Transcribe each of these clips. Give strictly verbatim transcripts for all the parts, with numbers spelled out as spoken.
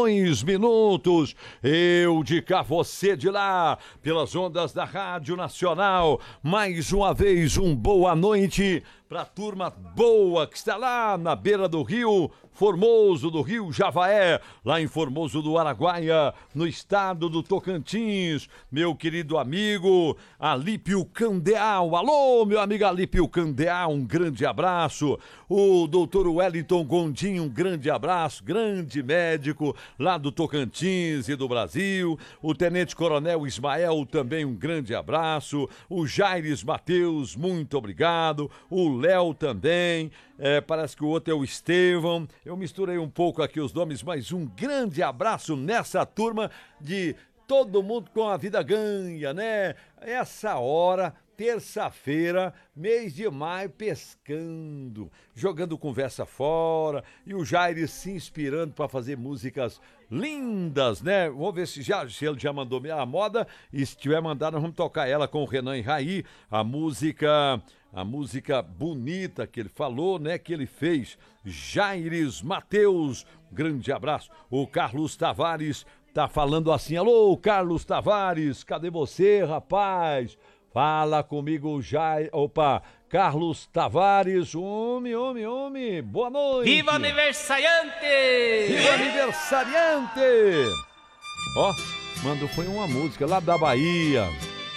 dois minutos. Eu de cá, você de lá, pelas ondas da Rádio Nacional. Mais uma vez, um boa noite pra turma boa que está lá na beira do rio Formoso, do Rio Javaé, lá em Formoso do Araguaia, no estado do Tocantins. Meu querido amigo Alípio Candeal. Alô, meu amigo Alípio Candeal, um grande abraço. O doutor Wellington Gondim, um grande abraço, grande médico lá do Tocantins e do Brasil. O Tenente Coronel Ismael, também um grande abraço. O Jaires Mateus, muito obrigado. O Léo também, é, parece que o outro é o Estevão. Eu misturei um pouco aqui os nomes, mas um grande abraço nessa turma de todo mundo com a vida ganha, né? Essa hora, terça-feira, mês de maio, pescando, jogando conversa fora, e o Jair se inspirando para fazer músicas lindas, né? Vamos ver se, já, se ele já mandou a moda, e se tiver mandado, nós vamos tocar ela com o Renan e Raí, a música... A música bonita que ele falou, né? Que ele fez. Jaires Mateus, grande abraço. O Carlos Tavares tá falando assim: alô, Carlos Tavares, cadê você, rapaz? Fala comigo, Jair. Opa, Carlos Tavares, homem, homem, homem, boa noite. Viva aniversariante! Viva aniversariante! Ó, mandou, foi uma música lá da Bahia.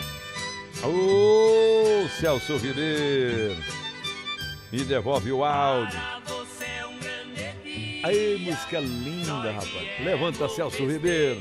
Ô, Celso Ribeiro, me devolve o áudio. Aí, música linda, rapaz. Levanta, Celso Ribeiro.